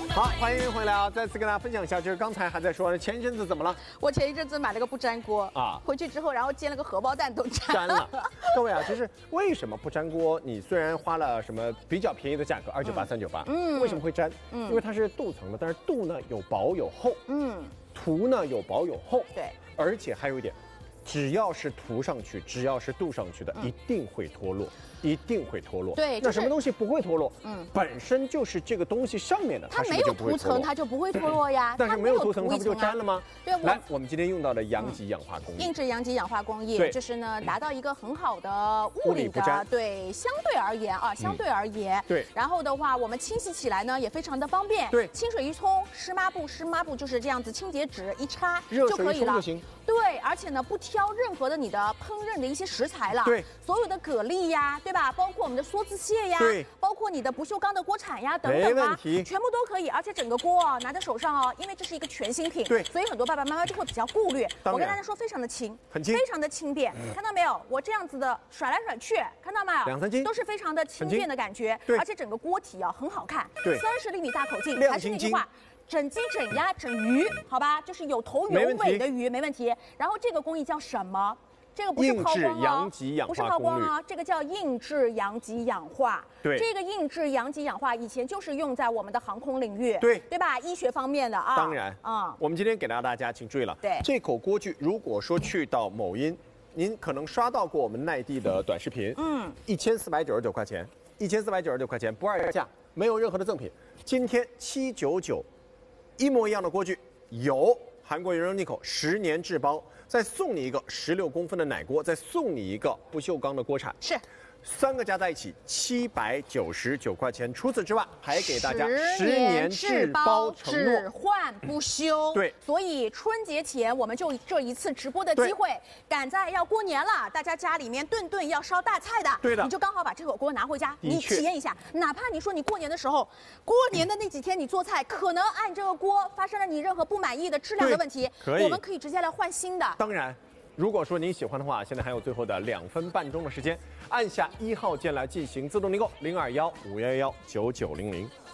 好，欢迎回来啊！再次跟大家分享一下，就是刚才还在说前一阵子怎么了？ 我前一阵子买了个不粘锅啊，回去之后，然后煎了个荷包蛋都粘了。 各位啊，就是为什么不粘锅？你虽然花了什么比较便宜的价格，298、398，为什么会粘？因为它是镀层的，但是镀呢有薄有厚，涂呢有薄有厚， 对， 而且还有一点，只要是涂上去，只要是镀上去的，一定会脱落。一定会脱落。 对， 那什么东西不会脱落？本身就是这个东西上面的， 它没有涂层，它就不会脱落呀。 但是没有涂层，它不就粘了吗？ 对。 来，我们今天用到的阳极氧化工艺， 硬质阳极氧化工艺，就是呢达到一个很好的物理的，对，相对而言啊，相对而言， 对。 然后的话，我们清洗起来呢也非常的方便， 对， 清水一冲，湿抹布就是这样子，清洁纸一擦就可以了。对，而且呢不挑任何的你的烹饪的一些食材了， 对， 所有的蛤蜊呀，对吧？包括我们的梭子蟹呀， 对， 包括你的不锈钢的锅铲呀，等等啊，全部都可以。而且整个锅啊，拿在手上哦，因为这是一个全新品， 对， 所以很多爸爸妈妈就会比较顾虑。我跟大家说，非常的轻， 很轻， 非常的轻便，看到没有？我这样子的甩来甩去，看到没有 ？2、3斤都是非常的轻便的感觉， 对， 而且整个锅体啊很好看， 对 ，30厘米大口径，还是那句话。整鸡、整鸭、整鱼，好吧，就是有头有尾的鱼，没问题。然后这个工艺叫什么？这个不是抛光哦，不是抛光啊，这个叫硬质阳极氧化。 对， 这个硬质阳极氧化以前就是用在我们的航空领域， 对吧？医学方面的啊。 当然啊，我们今天给到大家，请注意了， 对， 这口锅具，如果说去到某音，您可能刷到过我们奈地的短视频，1499块钱，1499块钱，不二价，没有任何的赠品。今天799。一模一样的锅具，有韩国原装进口，10年质保，再送你一个16公分的奶锅，再送你一个不锈钢的锅铲， 是 ，3个加在一起799块钱。除此之外，还给大家10年质保承诺， 只换不修。 对， 所以春节前我们就这一次直播的机会，赶在要过年了，大家家里面顿顿要烧大菜的， 对的， 你就刚好把这口锅拿回家，你体验一下。哪怕你说你过年的时候，过年的那几天你做菜，可能按这个锅发生了你任何不满意的质量的问题，我们可以直接来换新的。 当然。如果说您喜欢的话，现在还有最后的2分半钟的时间，按下1号键来进行自动订购，0215119900。